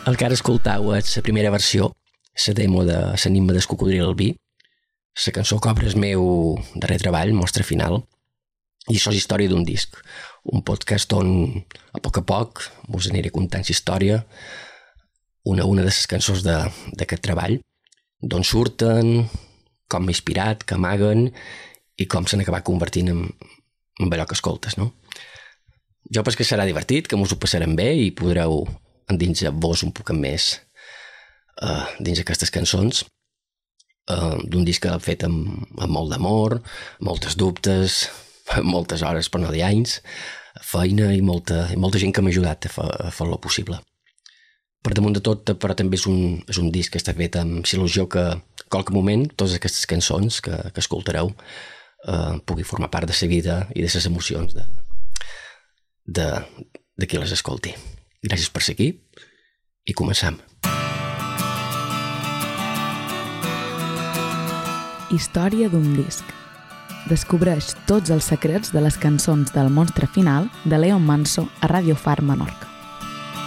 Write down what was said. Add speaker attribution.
Speaker 1: El que ara escoltau és la primera versió, la demo de l'enigma del cocodril al vi, la cançó que obre el meu darrer treball, Mostra Final, i això és història d'un disc, un podcast on a poc us aniré contant la història, una de les cançons d'aquest treball, d'on surten, com m'ha inspirat, què amaguen i com s'han acabat convertint en allò que escoltes, no? Jo penso que serà divertit, que mos ho passarem bé i podreu endinsar-vos un poc més dins aquestes cançons d'un disc que l'he fet amb molt d'amor, moltes dubtes, moltes hores per no dir anys, feina i molta gent que m'ha ajudat a fer-lo possible. Per damunt de tot, però també és un disc que està fet amb il·lusió que a qualque moment totes aquestes cançons que escoltareu pugui formar part de la vida i de les emocions de qui les escolti. Gràcies per ser aquí i comencem.
Speaker 2: Història d'un disc. Descobreix tots els secrets de les cançons del Monstre Final de Leon Manso a Radio Far Menorca.